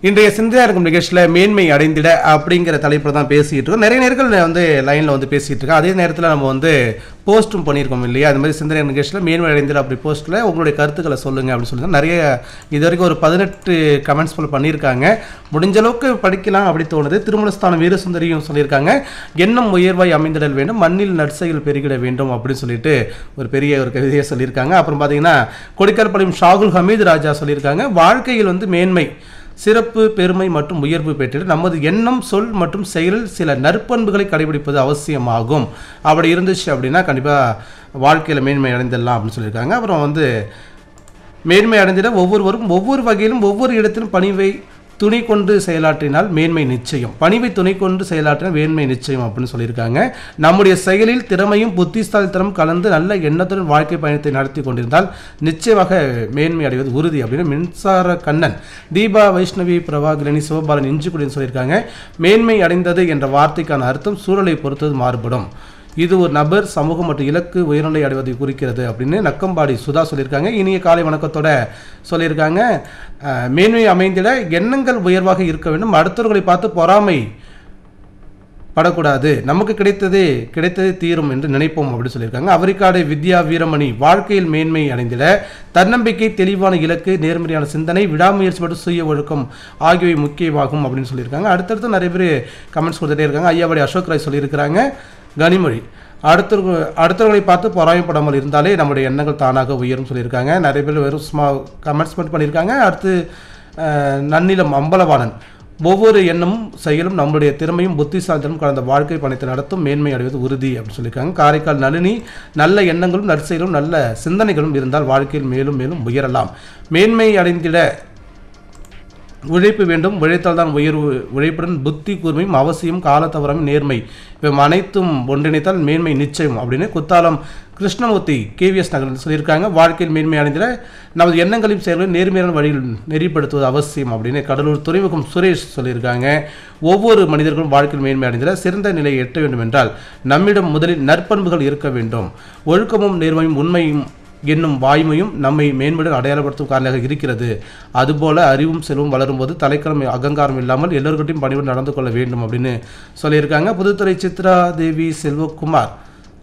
இன்றைய சிந்தையா இருக்கும் நிகழ்ச்சியில் மேன்மை அடைந்திட அப்படிங்கிற தலைப்பில் தான் பேசிகிட்டு இருக்கோம். நிறைய நேர்கள் வந்து லைனில் வந்து பேசிகிட்டு இருக்கோம். அதே நேரத்தில் நம்ம வந்து போஸ்ட்டும் பண்ணியிருக்கோம் இல்லையா? அது மாதிரி சிந்தனை நிகழ்ச்சியில் மேன்மை அடைந்திட அப்படி போஸ்ட்டில் உங்களுடைய கருத்துக்களை சொல்லுங்கள் அப்படின்னு சொல்லி நிறைய இது வரைக்கும் ஒரு 18 கமெண்ட்ஸ் போல் பண்ணியிருக்காங்க. முடிஞ்ச அளவுக்கு படிக்கலாம் அப்படி தோணுது. திருமலஸ்தானம் வீரசுந்தரியும் சொல்லியிருக்காங்க, எண்ணம் உயர்வாய் அமைந்திடல் வேண்டும், மண்ணில் நற்செயல் பெருகிட வேண்டும் அப்படின்னு சொல்லிட்டு ஒரு பெரிய ஒரு கவிதையை சொல்லியிருக்காங்க. அப்புறம் பார்த்தீங்கன்னா கொடிக்கால்பாளையம் ஷாகுல் ஹமீது ராஜா சொல்லியிருக்காங்க, வாழ்க்கையில் வந்து மேன்மை சிறப்பு பெருமை மற்றும் உயர்வு பெற்று நமது எண்ணம் சொல் மற்றும் செயலில் சில நற்பண்புகளை கடைபிடிப்பது அவசியமாகும். அப்படி இருந்துச்சு அப்படின்னா கண்டிப்பாக வாழ்க்கையில் மேன்மை அடைந்துடலாம் அப்படின்னு சொல்லியிருக்காங்க. அப்புறம் வந்து மேன்மை அடைந்திட ஒவ்வொருவரும் ஒவ்வொரு வகையிலும் ஒவ்வொரு இடத்திலும் பணிவை துணை கொண்டு செயலாற்றினால் மேன்மை நிச்சயம், பணிவை துணை கொண்டு செயலாற்றினால் மேன்மை நிச்சயம் அப்படின்னு சொல்லியிருக்காங்க. நம்முடைய செயலில் திறமையும் புத்திசாலித்தனம் கலந்து நல்ல எண்ணத்துடன் வாழ்க்கை பயணத்தை நடத்தி கொண்டிருந்தால் நிச்சயமாக மேன்மை அடைவது உறுதி அப்படின்னு மின்சார கண்ணன், தீபா, வைஷ்ணவி, பிரபாகரணி, சிவபாலன், இஞ்சிக்குடின்னு சொல்லியிருக்காங்க. மேன்மை அடைந்தது என்ற வார்த்தைக்கான அர்த்தம் சூழலை பொறுத்தது மாறுபடும். இது ஒரு நபர், சமூகம் மற்றும் இலக்கு உயர்நிலை அடைவதை குறிக்கிறது அப்படின்னு நக்கம்பாடி சுதா சொல்லியிருக்காங்க. இனிய காலை வணக்கத்தோட சொல்லியிருக்காங்க. மேன்மை அமைந்திட எண்ணங்கள் உயர்வாக இருக்க வேண்டும், அடுத்தவர்களை பார்த்து பொறாமை படக்கூடாது, நமக்கு கிடைத்ததே தீரும் என்று நினைப்போம் அப்படின்னு சொல்லியிருக்காங்க. அவரிக்காடு வித்யா வீரமணி, வாழ்க்கையில் மேன்மை அடைந்திட தன்னம்பிக்கை, தெளிவான இலக்கு, நேர்மறையான சிந்தனை, விடாமுயற்சி மற்றும் சுய ஒழுக்கம் ஆகியவை முக்கியமாகும் அப்படின்னு சொல்லியிருக்காங்க. அடுத்தடுத்து நிறைய பேர் கமெண்ட்ஸ் கொடுத்துட்டே இருக்காங்க. ஐயாவடி அசோக் ராய் சொல்லியிருக்கிறாங்க. கனிமொழி, அடுத்தவர்களை பார்த்து பொறாமைப்படாமல் இருந்தாலே நம்முடைய எண்ணங்கள் தானாக உயரும் சொல்லியிருக்காங்க. நிறைய பேர் வெறும் சும்மா கமெண்ட்ஸ் பண்ணியிருக்காங்க. அடுத்து நன்னிலம் அம்பலவாணன், ஒவ்வொரு எண்ணமும் செயலும் நம்முடைய திறமையும் புத்திசாலித்தனம் கலந்த வாழ்க்கை பணத்தை நடத்தும், மேன்மை அடைவது உறுதி அப்படின்னு சொல்லியிருக்காங்க. காரைக்கால் நளினி, நல்ல எண்ணங்களும் நற்செயலும் நல்ல சிந்தனைகளும் இருந்தால் வாழ்க்கையில் மேலும் மேலும் உயரலாம், மேன்மை அடைந்திட உழைப்பு வேண்டும், உழைத்தால் தான் உயர்வு, உழைப்புடன் புத்தி கூர்மையும் அவசியம், காலத்தவரம், நேர்மை இவை அனைத்தும் ஒன்றிணைத்தால் மேன்மை நிச்சயம் அப்படின்னு குத்தாலம் கிருஷ்ணமூர்த்தி கேவிஎஸ் நகரில் சொல்லியிருக்காங்க. வாழ்க்கையில் மேன்மை அடைந்திட நமது எண்ணங்களையும் செயல்களையும் நேர்மையான வழியில் நெறிப்படுத்துவது அவசியம் அப்படின்னு கடலூர் துறைமுகம் சுரேஷ் சொல்லியிருக்காங்க. ஒவ்வொரு மனிதர்களும் வாழ்க்கையில் மேன்மை அடைந்திட சிறந்த நிலையை எட்ட வேண்டும் என்றால் நம்மிடம் முதலில் நற்பண்புகள் இருக்க வேண்டும். ஒழுக்கமும் நேர்மையும் உண்மையும் என்னும் வாய்மையும் நம்மை மேன்மையுடன் அடையாளப்படுத்தும் காரணமாக இருக்கிறது. அதுபோல அறிவும் செல்வம் வளரும் போது தலைக்கிழமை அகங்காரம் இல்லாமல் எல்லோருக்கிட்டையும் பணிவுடன் நடந்து கொள்ள வேண்டும் அப்படின்னு சொல்லியிருக்காங்க. புதுத்துறை சித்ரா தேவி செல்வகுமார்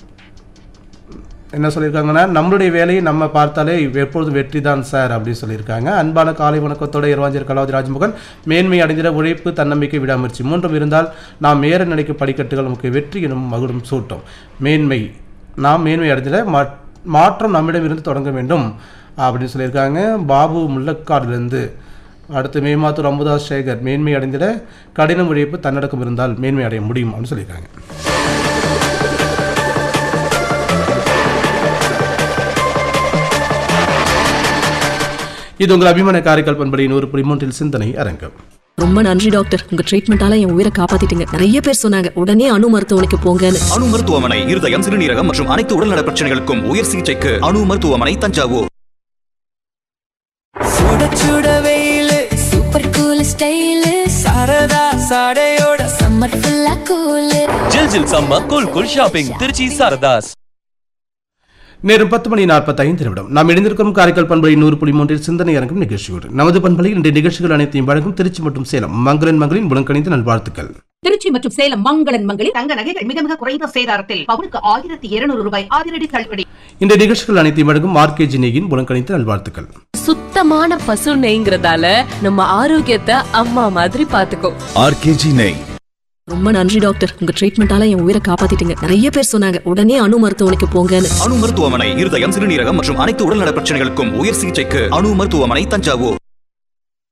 என்ன சொல்லியிருக்காங்கன்னா, நம்மளுடைய வேலையை நம்ம பார்த்தாலே எப்பொழுதும் வெற்றி தான் சார் அப்படின்னு சொல்லியிருக்காங்க. அன்பான காலை வணக்கத்தோட இரவாஞ்சர் கலாவதி ராஜ்முகன், மேன்மை அடைந்திட உழைப்பு, தன்னம்பிக்கை, விடாமுயற்சி மூன்றும் இருந்தால் நாம் மேற நினைக்கும் படிக்கட்டுகள் நமக்கு வெற்றி எனும் மகுடம் சூட்டும். நாம் மேன்மை அடைந்திட மாற்றம் நம்மிடம் இருந்து தொடங்க வேண்டும் அப்படின்னு சொல்லியிருக்காங்க. பாபு முள்ளக்காடுலேருந்து. அடுத்து மேமாத்தூர் அம்புதாஸ் சேகர், மேன்மை அடைந்திட கடினம் உழைப்பு, தன்னடக்கம் இருந்தால் மேன்மை அடைய முடியும் அப்படின்னு சொல்லியிருக்காங்க. இது உங்கள் அபிமான காரைக்கால் பண்பலை 100.3 சிந்தனை அரங்கம். ரொம்ப நன்றி டாக்டர், உங்க ட்ரீட்மெண்டால என் உயிரை காப்பாத்திட்டீங்க. நிறைய பேர் சொன்னாங்க உடனே அணு மருத்துவமனைக்கு போங்கன்னு. அணு மருத்துவமனை இருதயம், சிறுநீரகம் மற்றும் அனைத்து உடல்நல பிரச்சனைகளுக்கும் உயர் சிகிச்சைக்கு அணு மருத்துவமனை, தஞ்சாவூர். சுட சுட வெயிலு, super cool style, Saradha சாடையோட summer ஃபுல்லா கூலு, ஜில் ஜில் summer cool cool shopping Trichy Saradhas. நேரம் 10:45 நாம் இணைந்திருக்கும் காரைக்கால் பண்பலை 100.3 சிந்தனை அரங்கம் நிகழ்ச்சியோடு நமது பண்பலையில் இன்றைய நிகழ்ச்சிகள் அனைத்தையும் வழங்கும் திருச்சி மற்றும் சேலம் மங்களன் மங்களின் உடன்கணிந்த நல்வாழ்த்துக்கள். திருச்சி மற்றும் சேலம் மங்களன் மங்களில் தங்க நகைகள் மிக மிக குறைந்த சேதாரத்தில் பவுனுக்கு 1200 ரூபாய் அதிரடி தள்ளுபடி. இந்த நிகழ்ச்சிகள் அனைத்தையும் வழங்கும் ஆர்கேஜி நெய்யின் உடன்கணிந்த நல்வாழ்த்துக்கள். சுத்தமான பசு நெய்ங்கிறதால நம்ம ஆரோக்கியத்தை அம்மா மாதிரி பாத்துக்கோ. ஆர்கேஜி நெய். ரொம்ப நன்றி டாக்டர், உங்க ட்ரீட்மெண்டால என் உயிரை காப்பாத்திட்டீங்க. நிறைய பேர் சொன்னாங்க உடனே அணு மருத்துவமனைக்கு போங்கன்னு. அணு மருத்துவமனை இருதயம், சிறுநீரகம் மற்றும் அனைத்து உடல்நல பிரச்சனைகளுக்கும் உயர் சிகிச்சைக்கு அணு மருத்துவமனை, தஞ்சாவூர்.